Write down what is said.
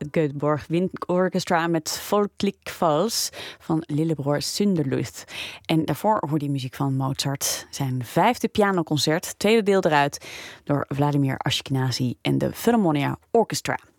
het Göteborg Wind Orchestra met Folklich Vals van Lillebroer Sunderluth. En daarvoor hoorde je muziek van Mozart. Zijn 5e pianoconcert, tweede deel eruit, door Vladimir Ashkenazy en de Philharmonia Orchestra.